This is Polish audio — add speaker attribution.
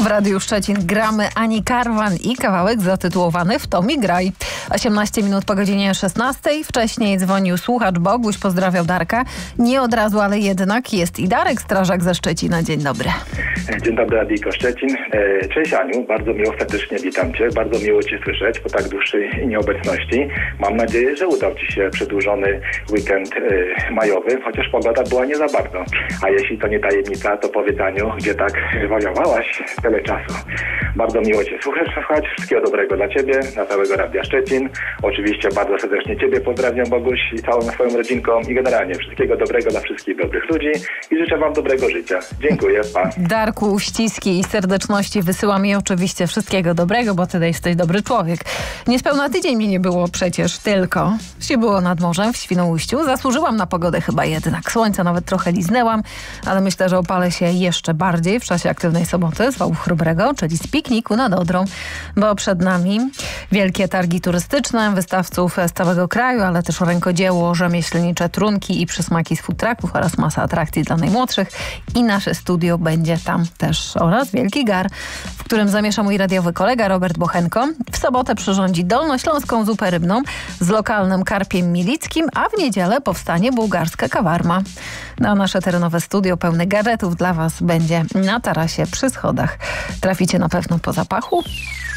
Speaker 1: W Radiu Szczecin gramy Ani Karwan i kawałek zatytułowany W to mi graj. 18 minut po godzinie 16. Wcześniej dzwonił słuchacz Boguś, pozdrawiał Darka. Nie od razu, ale jednak jest i Darek Strażak ze Szczecina. Dzień dobry.
Speaker 2: Dzień dobry, Radijko Szczecin. Cześć Aniu, bardzo miło, serdecznie witam Cię. Bardzo miło Cię słyszeć po tak dłuższej nieobecności. Mam nadzieję, że udał Ci się przedłużony weekend majowy, chociaż pogoda była nie za bardzo. A jeśli to nie tajemnica, to powiedz Aniu, gdzie tak wariowałaś tyle czasu. Bardzo miło Cię słuchać. Wszystkiego dobrego dla Ciebie, na całego Radia Szczecin. Oczywiście bardzo serdecznie Ciebie pozdrawiam, Boguś, i całą swoją rodzinką i generalnie wszystkiego dobrego dla wszystkich dobrych ludzi i życzę Wam dobrego życia. Dziękuję, pa.
Speaker 1: Darku, ściski i serdeczności wysyłam i oczywiście wszystkiego dobrego, bo Ty jesteś dobry człowiek. Niespełna tydzień mi nie było przecież, tylko się było nad morzem w Świnoujściu. Zasłużyłam na pogodę chyba jednak. Słońca nawet trochę liznęłam, ale myślę, że opalę się jeszcze bardziej w czasie aktywnej soboty z wału chrobrego, czyli z pikniku nad Odrą, bo przed nami wielkie targi turystyczne, wystawców z całego kraju, ale też rękodzieło, rzemieślnicze trunki i przysmaki z food trucków oraz masa atrakcji dla najmłodszych. I nasze studio będzie tam też oraz wielki gar, w którym zamiesza mój radiowy kolega Robert Bochenko. W sobotę przyrządzi dolnośląską zupę rybną z lokalnym karpiem milickim, a w niedzielę powstanie bułgarska kawarma. Na nasze terenowe studio pełne gadżetów dla Was będzie na tarasie przy schodach. Traficie na pewno po zapachu.